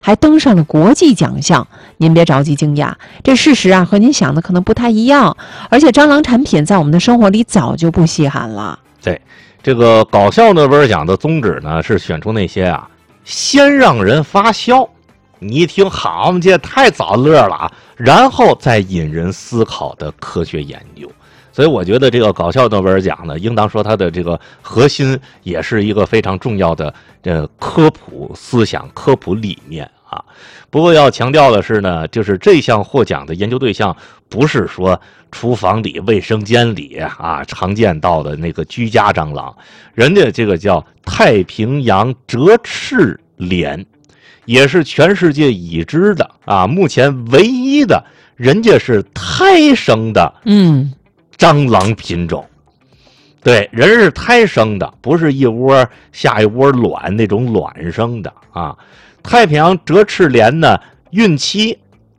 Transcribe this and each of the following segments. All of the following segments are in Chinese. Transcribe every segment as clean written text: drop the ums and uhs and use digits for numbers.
还登上了国际奖项。您别着急惊讶，这事实啊和您想的可能不太一样。而且蟑螂产品在我们的生活里早就不稀罕了。 对，这个搞笑诺贝尔奖的宗旨呢，是选出那些啊先让人发笑，你一听好嘛，这太找乐了啊，然后再引人思考的科学研究。所以我觉得这个搞笑诺贝尔奖呢，应当说它的这个核心也是一个非常重要的科普思想、科普理念啊。不过要强调的是呢，就是这项获奖的研究对象不是说厨房里、卫生间里啊常见到的那个居家蟑螂，人家这个叫太平洋折翅蠊，也是全世界已知的啊，目前唯一的人家是胎生的蟑螂品种。对，人是胎生的，不是一窝下一窝卵那种卵生的啊。太平洋折翅蠊呢，孕期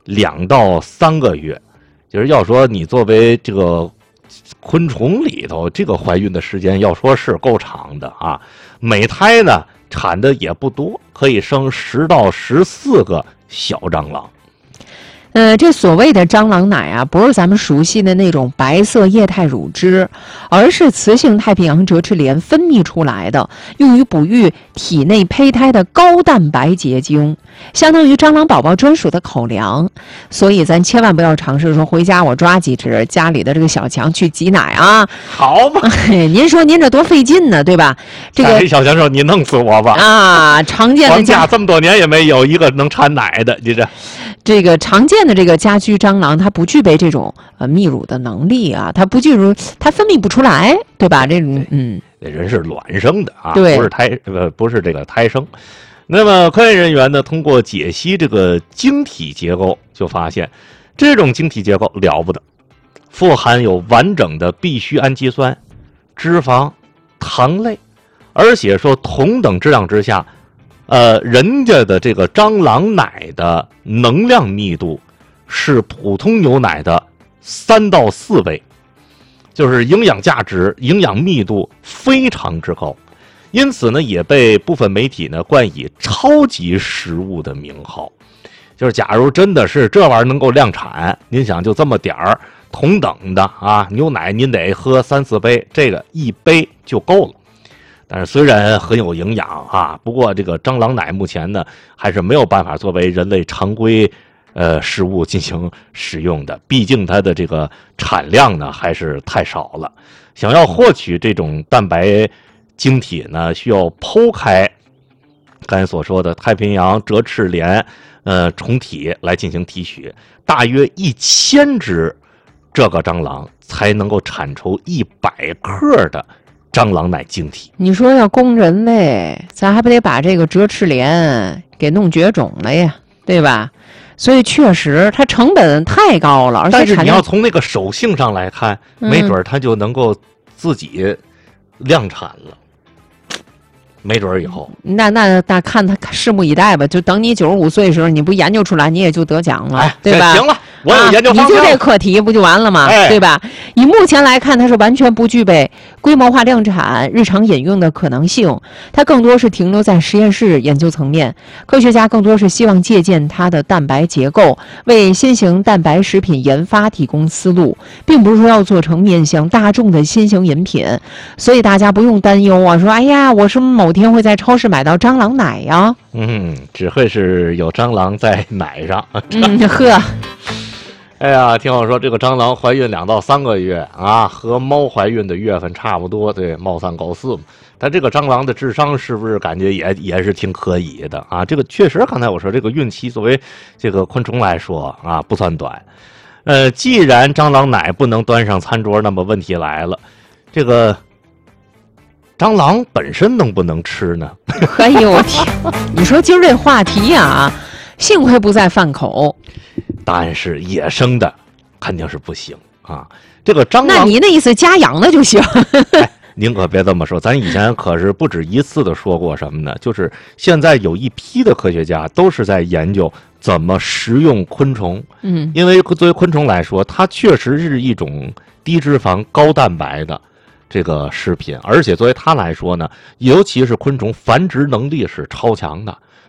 2到3个月，就是要说你作为这个昆虫里头，这个怀孕的时间要说是够长的啊。每胎呢产的也不多，可以生10到14个小蟑螂。 这所谓的蟑螂奶啊，不是咱们熟悉的那种白色液态乳汁，而是雌性太平洋折翅蠊分泌出来的，用于哺育体内胚胎的高蛋白结晶，相当于蟑螂宝宝专属的口粮。所以咱千万不要尝试说回家我抓几只家里的这个小强去挤奶啊。 好吧， 您说您这多费劲呢，对吧？这个小强说你弄死我吧啊！常见的房价这么多年也没有一个能产奶的，你这个常见的这个家居蟑螂，它不具备这种泌乳的能力啊，它分泌不出来，对吧？这种人是卵生的啊， 对， 不是这个胎生。那么科研人员呢，通过解析这个晶体结构，就发现这种晶体结构了不得，富含有完整的必需氨基酸、脂肪、糖类，而且说同等质量之下。人家的这个蟑螂奶的能量密度是普通牛奶的3到4倍，就是营养价值、营养密度非常之高，因此呢，也被部分媒体呢冠以超级食物的名号。就是假如真的是这玩意儿能够量产，您想就这么点儿，同等的啊，牛奶您得喝3、4杯，这个1杯就够了。但是虽然很有营养啊，不过这个蟑螂奶目前呢还是没有办法作为人类常规食物进行使用的，毕竟它的这个产量呢还是太少了。想要获取这种蛋白晶体呢，需要剖开刚才所说的太平洋折翅蠊虫体来进行提取，大约1000只这个蟑螂才能够产出100克的蟑螂奶晶体。 你说要供人类，咱还不得把这个折翅蠊给弄绝种了呀，对吧？所以确实它成本太高了，而且但是你要从那个手性上来看，没准它就能够自己量产了，没准以后。 那看他拭目以待吧，就等你95岁的时候，你不研究出来，你也就得奖了，对吧？ 行了，我有研究方向， 你就这课题不就完了吗？对吧？以目前来看，它是完全不具备规模化量产、日常饮用的可能性，它更多是停留在实验室研究层面。科学家更多是希望借鉴它的蛋白结构，为新型蛋白食品研发提供思路，并不是说要做成面向大众的新型饮品。所以大家不用担忧啊，说哎呀，我是某天会在超市买到蟑螂奶呀？ 只会是有蟑螂在奶上。 呵。 哎呀，听我说，这个蟑螂怀孕2到3个月啊，和猫怀孕的月份差不多，对，猫3狗4嘛。但这个蟑螂的智商是不是感觉也是挺可以的啊？这个确实，刚才我说这个孕期作为这个昆虫来说啊，不算短。既然蟑螂奶不能端上餐桌，那么问题来了，这个蟑螂本身能不能吃呢？ 哎呦我天！你说今儿这话题啊，幸亏不在饭口。 答案是野生的肯定是不行啊。这个蟑螂， 那你那意思家养的就行？ 您可别这么说，咱以前可是不止一次的说过什么呢？就是现在有一批的科学家都是在研究怎么食用昆虫。因为作为昆虫来说，它确实是一种低脂肪高蛋白的这个食品，而且作为它来说呢，尤其是昆虫繁殖能力是超强的，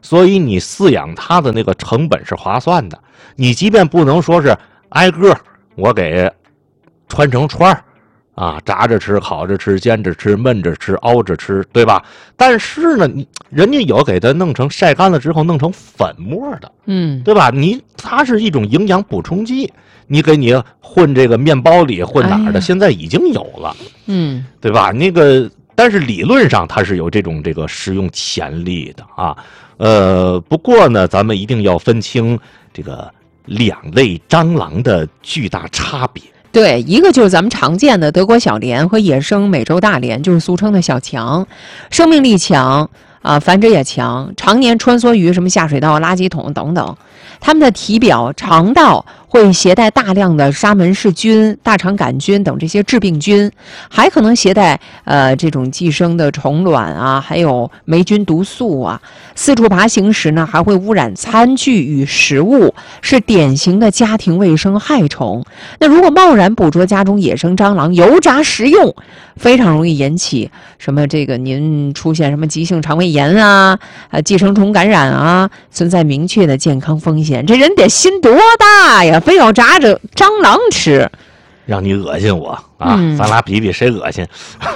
所以你饲养它的那个成本是划算的。你即便不能说是挨个我给穿成串儿啊，炸着吃、烤着吃、煎着吃、焖着吃、熬着吃，对吧？但是呢，人家有给它弄成晒干了之后弄成粉末的，对吧？它是一种营养补充剂，你给你混这个面包里混哪儿的，现在已经有了，对吧？但是理论上它是有这个食用潜力的啊。不过呢，咱们一定要分清这个两类蟑螂的巨大差别。 对，一个就是咱们常见的德国小蠊和野生美洲大蠊，就是俗称的小强，生命力强啊，繁殖也强，常年穿梭于什么下水道、垃圾桶等等。它们的体表、肠道会携带大量的沙门氏菌、大肠杆菌等这些致病菌，还可能携带这种寄生的虫卵啊，还有霉菌毒素啊。四处爬行时呢，还会污染餐具与食物，是典型的家庭卫生害虫。那如果贸然捕捉家中野生蟑螂，油炸食用，非常容易引起什么您出现什么急性肠胃炎啊、寄生虫感染啊，存在明确的健康风险。这人得心多大呀，非要炸着蟑螂吃， 让你恶心我啊！咱俩比比谁恶心。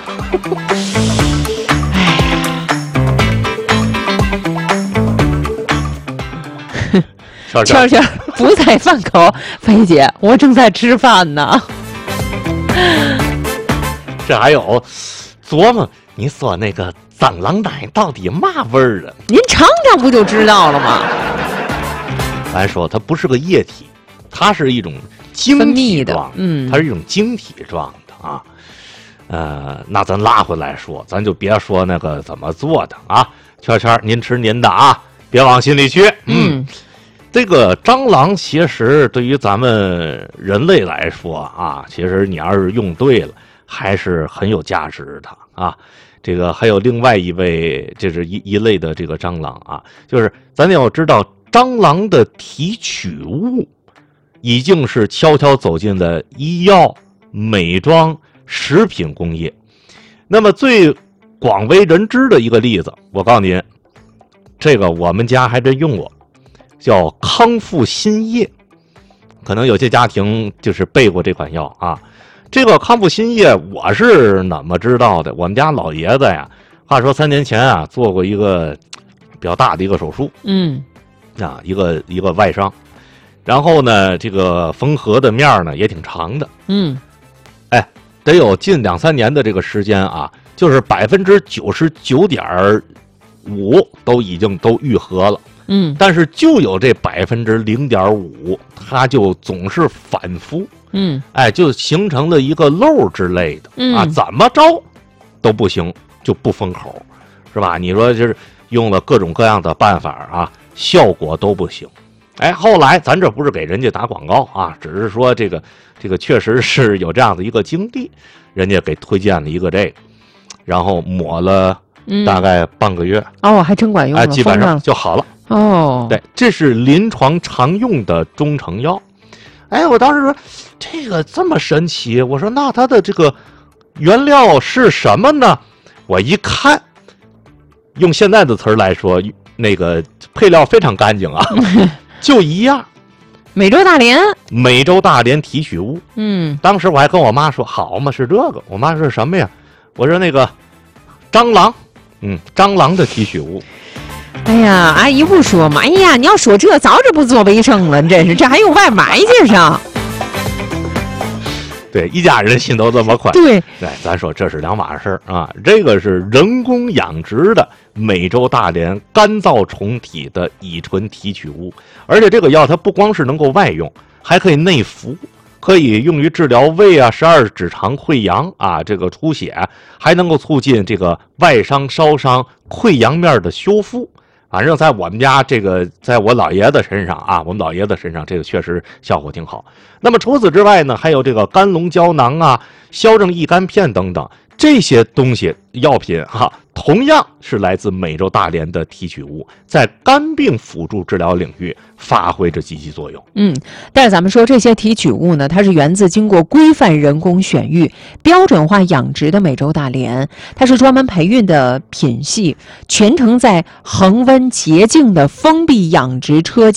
圈圈不在饭口，菲姐，我正在吃饭呢。 这还有琢磨，你说那个蟑螂奶到底嘛味儿啊？ 您尝尝不就知道了吗？ 咱说它不是个液体，它是一种晶体状，它是一种晶体状的啊。那咱拉回来说，咱就别说那个怎么做的啊。圈圈，您吃您的啊，别往心里去。这个蟑螂其实对于咱们人类来说啊，其实你要是用对了，还是很有价值的啊。这个还有另外一位，这是一类的这个蟑螂啊，就是咱要知道，蟑螂的提取物已经是悄悄走进了医药、美妆、食品工业。那么最广为人知的一个例子，我告诉您，这个我们家还真用过，叫康复新液。可能有些家庭就是备过这款药啊。这个康复新液我是怎么知道的？我们家老爷子呀，话说3年前啊，做过一个比较大的一个手术，一个外伤，然后呢，这个缝合的面呢也挺长的，得有近2-3年的这个时间啊，就是99.5%都已经愈合了。但是就有这0.5%，它就总是反复，就形成了一个漏之类的，怎么着都不行，就不封口，是吧？你说就是用了各种各样的办法啊，效果都不行。后来咱这不是给人家打广告啊，只是说这个确实是有这样的一个经历，人家给推荐了一个这个，然后抹了大概半个月， 还真管用了， 基本上就好了。对，这是临床常用的中成药。我当时说这个这么神奇，我说那它的这个原料是什么呢？我一看，用现在的词儿来说，那个配料非常干净啊，就一样， 美洲大蠊提取物。当时我还跟我妈说，好嘛，是这个。我妈说是什么呀？我说那个蟑螂，蟑螂的提取物。 哎呀，阿姨不说嘛，你要说这早就不做卫生了，真是，这还用外买去上。 对，一家人心都这么宽。对，咱说这是两码事啊。这个是人工养殖的美洲大蠊干燥虫体的乙醇提取物，而且这个药它不光是能够外用，还可以内服，可以用于治疗胃啊、12指肠溃疡啊，这个出血，还能够促进这个外伤、烧伤、溃疡面的修复。反正在我们家在我老爷子身上啊，我们老爷子身上这个确实效果挺好。那么除此之外呢，还有这个干龙胶囊啊、消症益肝片等等这些东西药品同样是来自美洲大连的提取物，在肝病辅助治疗领域发挥着积极作用。 但是咱们说这些提取物呢，它是源自经过规范人工选育、标准化养殖的美洲大连，它是专门培育的品系，全程在恒温洁净的封闭养殖车